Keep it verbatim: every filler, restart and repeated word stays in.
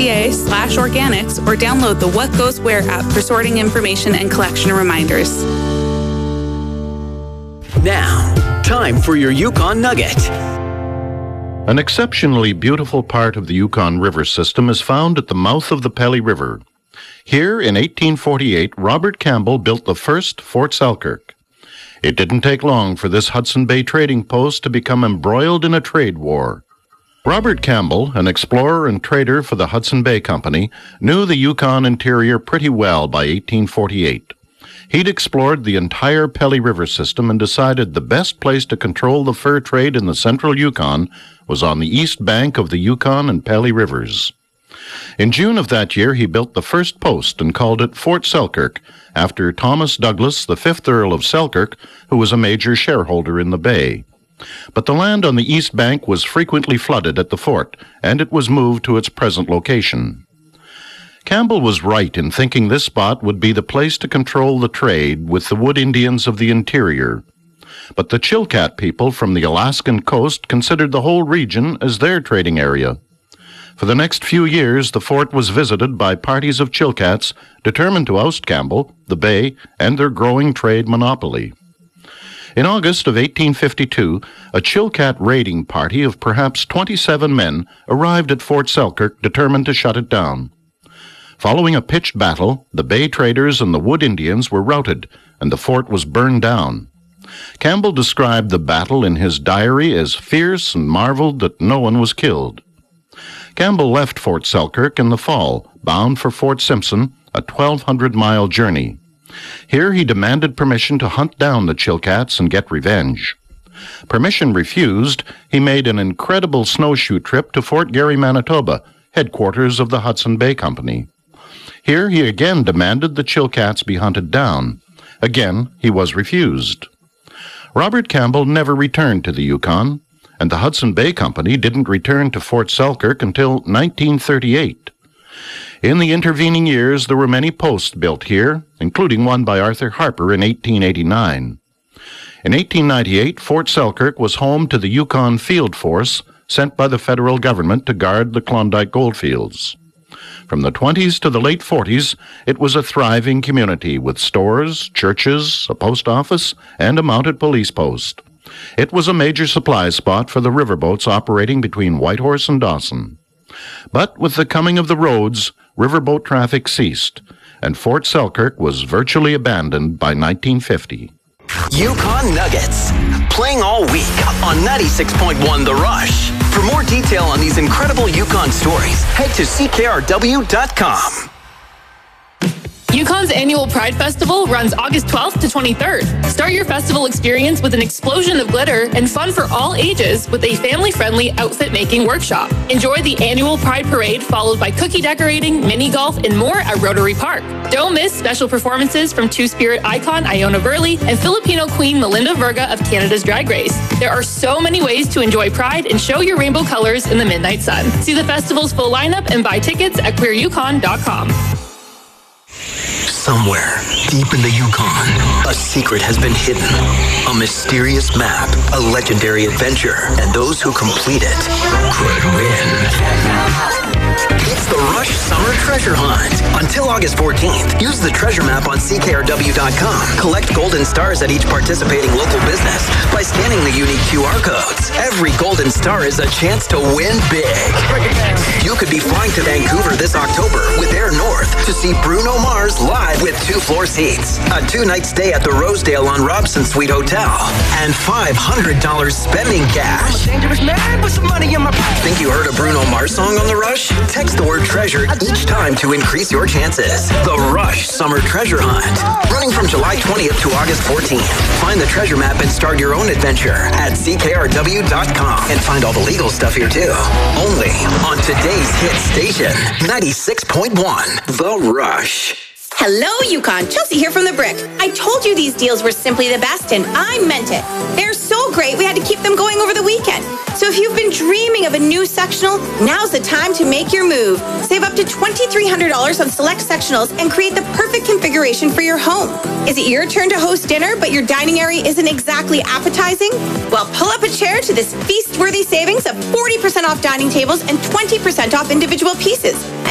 ca slash organics or download the What Goes Where app for sorting information and collection reminders. Now, time for your Yukon Nugget. An exceptionally beautiful part of the Yukon River system is found at the mouth of the Pelly River. Here, in eighteen forty-eight, Robert Campbell built the first Fort Selkirk. It didn't take long for this Hudson Bay trading post to become embroiled in a trade war. Robert Campbell, an explorer and trader for the Hudson Bay Company, knew the Yukon interior pretty well by eighteen forty-eight. He'd explored the entire Pelly River system and decided the best place to control the fur trade in the central Yukon was on the east bank of the Yukon and Pelly Rivers. In June of that year, he built the first post and called it Fort Selkirk, after Thomas Douglas, the fifth Earl of Selkirk, who was a major shareholder in the bay. But the land on the east bank was frequently flooded at the fort, and it was moved to its present location. Campbell was right in thinking this spot would be the place to control the trade with the Wood Indians of the interior. But the Chilkat people from the Alaskan coast considered the whole region as their trading area. For the next few years, the fort was visited by parties of Chilkats determined to oust Campbell, the Bay, and their growing trade monopoly. In August of eighteen fifty-two, a Chilkat raiding party of perhaps twenty-seven men arrived at Fort Selkirk determined to shut it down. Following a pitched battle, the Bay traders and the Wood Indians were routed, and the fort was burned down. Campbell described the battle in his diary as fierce and marveled that no one was killed. Campbell left Fort Selkirk in the fall, bound for Fort Simpson, a twelve hundred mile journey. Here he demanded permission to hunt down the Chilkats and get revenge. Permission refused, he made an incredible snowshoe trip to Fort Garry, Manitoba, headquarters of the Hudson Bay Company. Here he again demanded the Chilkats be hunted down. Again, he was refused. Robert Campbell never returned to the Yukon, and the Hudson Bay Company didn't return to Fort Selkirk until nineteen thirty-eight. In the intervening years, there were many posts built here, including one by Arthur Harper in eighteen eighty-nine. In eighteen ninety-eight, Fort Selkirk was home to the Yukon Field Force, sent by the federal government to guard the Klondike goldfields. From the twenties to the late forties, it was a thriving community with stores, churches, a post office, and a mounted police post. It was a major supply spot for the riverboats operating between Whitehorse and Dawson. But with the coming of the roads, riverboat traffic ceased, and Fort Selkirk was virtually abandoned by nineteen fifty. Yukon Nuggets, playing all week on ninety-six point one The Rush. For more detail on these incredible Yukon stories, head to C K R W dot com. Yukon's annual Pride Festival runs August twelfth to twenty-third. Start your festival experience with an explosion of glitter and fun for all ages with a family-friendly outfit-making workshop. Enjoy the annual Pride Parade followed by cookie decorating, mini golf, and more at Rotary Park. Don't miss special performances from Two-Spirit icon Iona Burley and Filipino Queen Melinda Verga of Canada's Drag Race. There are so many ways to enjoy Pride and show your rainbow colors in the midnight sun. See the festival's full lineup and buy tickets at queer yukon dot com. Somewhere deep in the Yukon, a secret has been hidden. A mysterious map, a legendary adventure, and those who complete it could win. It's the Rush Summer Treasure Hunt. Until August fourteenth, use the treasure map on C K R W dot com. Collect golden stars at each participating local business by scanning the unique Q R codes. Every golden star is a chance to win big. You could be flying to Vancouver this October with Air North to see Bruno Mars live with two floor seats, a two-night stay at the Rosedale on Robson Suite Hotel, and five hundred dollars spending cash. I'm a dangerous man with some money in my pocket. Think you heard a Bruno Mars song on The Rush? Text the word treasure each time to increase your chances. The Rush Summer Treasure Hunt. Running from July twentieth to August fourteenth. Find the treasure map and start your own adventure at C K R W dot com. And find all the legal stuff here too. Only on today's hit station, ninety-six point one The Rush. Hello, Yukon. Chelsea here from The Brick. I told you these deals were simply the best, and I meant it. They're so great, we had to keep them going over the weekend. So if you've been dreaming of a new sectional, now's the time to make your move. Save up to two thousand three hundred dollars on select sectionals and create the perfect configuration for your home. Is it your turn to host dinner, but your dining area isn't exactly appetizing? Well, pull up a chair to this feast-worthy savings of forty percent off dining tables and twenty percent off individual pieces.